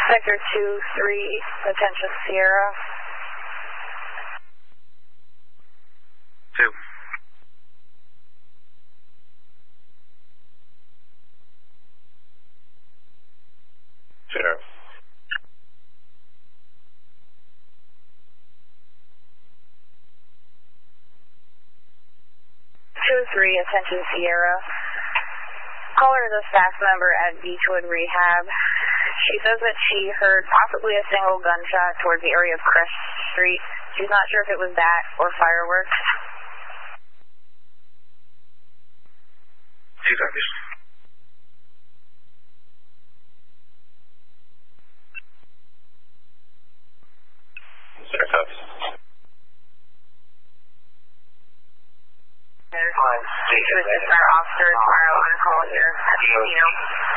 Sector 2-3, attention Sierra. 2. Sierra. 2-3, attention Sierra. Caller is a staff member at Beechwood Rehab. She says that she heard possibly a single gunshot towards the area of Crest Street. She's not sure if it was that or fireworks. 2 copies. Sierra copies. This is our officer tomorrow on call here at the casino.